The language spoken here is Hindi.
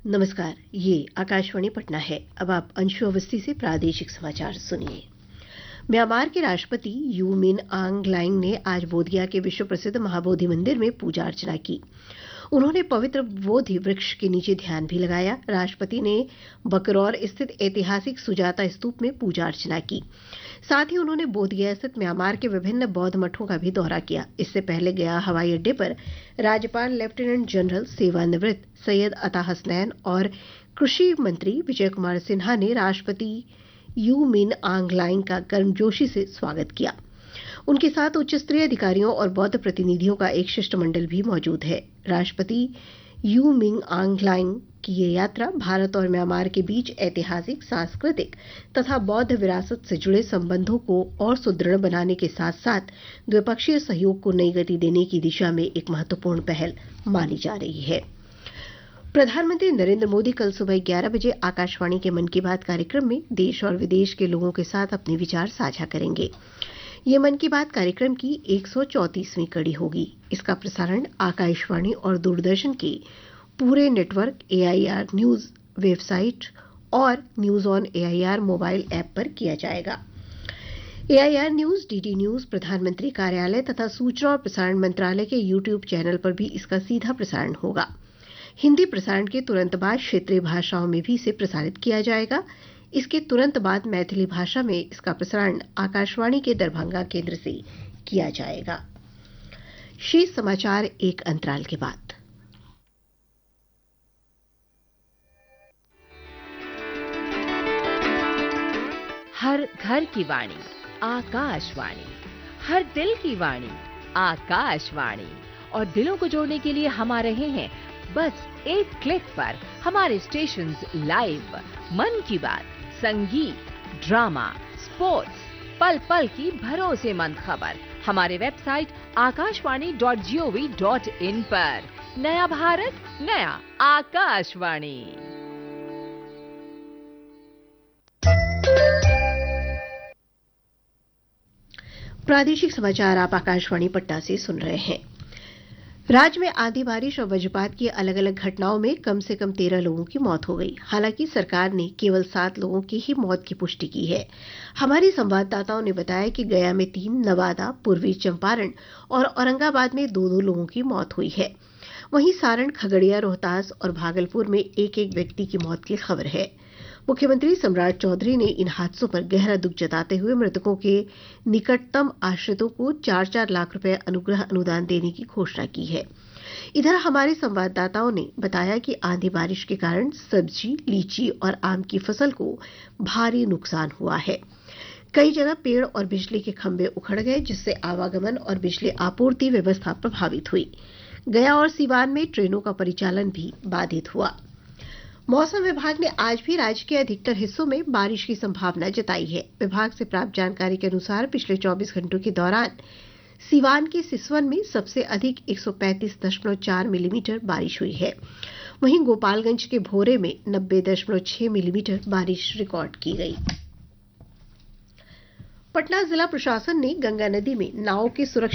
नमस्कार, ये आकाशवाणी पटना है। अब आप अंशु अवस्थी से प्रादेशिक समाचार सुनिए। म्यांमार के राष्ट्रपति यू मिन आंग लाइंग ने आज बोधगया के विश्व प्रसिद्ध महाबोधि मंदिर में पूजा अर्चना की। उन्होंने पवित्र बोधि वृक्ष के नीचे ध्यान भी लगाया। राष्ट्रपति ने बकरौर स्थित ऐतिहासिक सुजाता स्तूप में पूजा अर्चना की। साथ ही उन्होंने बोधगया स्थित म्यांमार के विभिन्न बौद्ध मठों का भी दौरा किया। इससे पहले गया हवाई अड्डे पर राज्यपाल लेफ्टिनेंट जनरल सेवानिवृत्त सैयद अता हसनैन और कृषि मंत्री विजय कुमार सिन्हा ने राष्ट्रपति यू मिन आंग लाइंग का गर्मजोशी से स्वागत किया। उनके साथ उच्च स्तरीय अधिकारियों और बौद्ध प्रतिनिधियों का एक शिष्टमंडल भी मौजूद है। राष्ट्रपति यू मिन आंग लाइंग की ये यात्रा भारत और म्यांमार के बीच ऐतिहासिक, सांस्कृतिक तथा बौद्ध विरासत से जुड़े संबंधों को और सुदृढ़ बनाने के साथ साथ द्विपक्षीय सहयोग को नई गति देने की दिशा में एक महत्वपूर्ण पहल मानी जा रही है। प्रधानमंत्री नरेंद्र मोदी कल सुबह 11 बजे आकाशवाणी के मन की बात कार्यक्रम में देश और विदेश के लोगों के साथ अपने विचार साझा करेंगे। ये मन की बात कार्यक्रम की 134वीं कड़ी होगी। इसका प्रसारण आकाशवाणी और दूरदर्शन के पूरे नेटवर्क, AIR न्यूज वेबसाइट और news on AIR mobile app पर किया जाएगा। AIR न्यूज, DD न्यूज, प्रधानमंत्री कार्यालय तथा सूचना और प्रसारण मंत्रालय के YouTube चैनल पर भी इसका सीधा प्रसारण होगा। हिंदी प्रसारण के तुरंत बाद क्षेत्रीय भाषाओं में भी इसे प्रसारित किया जाएगा। इसके तुरंत बाद मैथिली भाषा में इसका प्रसारण आकाशवाणी के दरभंगा केंद्र से किया जाएगा। शेष समाचार एक अंतराल के बाद। हर घर की वाणी आकाशवाणी, हर दिल की वाणी आकाशवाणी। और दिलों को जोड़ने के लिए हम आ रहे हैं बस एक क्लिक पर। हमारे स्टेशंस लाइव, मन की बात, संगीत, ड्रामा, स्पोर्ट्स, पल पल की भरोसेमंद खबर हमारे वेबसाइट आकाशवाणी.gov.in पर। नया भारत, नया आकाशवाणी। प्रादेशिक समाचार आप आकाशवाणी पटना से सुन रहे हैं। राज्य में आंधी, बारिश और वज्रपात की अलग अलग घटनाओं में कम से कम 13 लोगों की मौत हो गई। हालांकि सरकार ने केवल 7 लोगों की ही मौत की पुष्टि की है। हमारी संवाददाताओं ने बताया कि गया में 3, नवादा, पूर्वी चंपारण और औरंगाबाद में 2-2 लोगों की मौत हुई है। वहीं सारण, खगड़िया, रोहतास और भागलपुर में एक एक व्यक्ति की मौत की खबर है। मुख्यमंत्री सम्राट चौधरी ने इन हादसों पर गहरा दुख जताते हुए मृतकों के निकटतम आश्रितों को 4-4 लाख रुपए अनुग्रह अनुदान देने की घोषणा की है। इधर हमारे संवाददाताओं ने बताया कि आंधी बारिश के कारण सब्जी, लीची और आम की फसल को भारी नुकसान हुआ है। कई जगह पेड़ और बिजली के खंभे उखड़ गए, जिससे आवागमन और बिजली आपूर्ति व्यवस्था प्रभावित हुई। गया और सीवान में ट्रेनों का परिचालन भी बाधित हुआ। मौसम विभाग ने आज भी राज्य के अधिकतर हिस्सों में बारिश की संभावना जताई है। विभाग से प्राप्त जानकारी के अनुसार पिछले 24 घंटों के दौरान सीवान के सिसवन में सबसे अधिक 135.4 मिलीमीटर बारिश हुई है। वहीं गोपालगंज के भोरे में 90.6 मिलीमीटर बारिश रिकॉर्ड की गई। पटना जिला प्रशासन ने गंगा नदी में नाव के सुरक्षा